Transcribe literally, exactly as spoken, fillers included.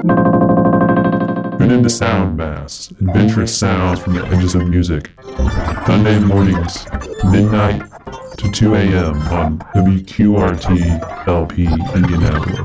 Tune into Sound Mass, adventurous sounds from the edges of music. Sunday mornings, midnight to two a.m. on W Q R T L P Indianapolis.